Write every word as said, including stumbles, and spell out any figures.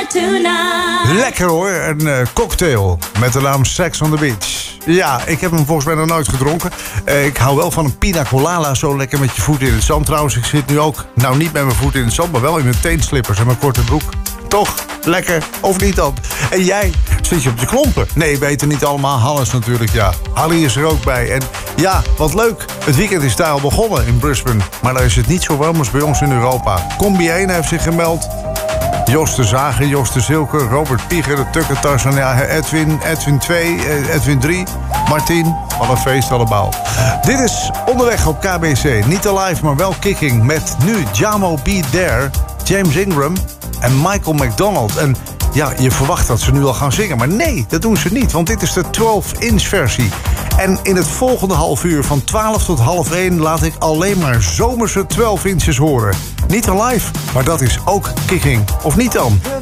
tonight. Lekker hoor, een uh, cocktail met de naam Sex on the Beach. Ja, ik heb hem volgens mij nog nooit gedronken. Uh, ik hou wel van een pina colada, zo lekker met je voeten in het zand. Trouwens, ik zit nu ook, nou niet met mijn voeten in het zand, maar wel in mijn teenslippers en mijn korte broek. Toch? Lekker, of niet dan? En jij, zit je op je klompen? Nee, weten niet allemaal. Hannes natuurlijk, ja. Hallie is er ook bij. En ja, wat leuk. Het weekend is daar al begonnen in Brisbane. Maar daar is het niet zo warm als bij ons in Europa. Combi één heeft zich gemeld. Jos de Zager, Jos de Zilke, Robert Pieger, de Tukkentars, ja, Edwin, Edwin twee, Edwin drie, Martien. Wat een feest allemaal. Dit is Onderweg op K B C. Niet alive, maar wel kicking. Met nu Jamo Be There, James Ingram en Michael McDonald. En ja, je verwacht dat ze nu al gaan zingen. Maar nee, dat doen ze niet. Want dit is de twaalf inch versie. En in het volgende half uur van twaalf tot half één... laat ik alleen maar zomerse twaalf inches horen. Niet alive, maar dat is ook kicking. Of niet dan?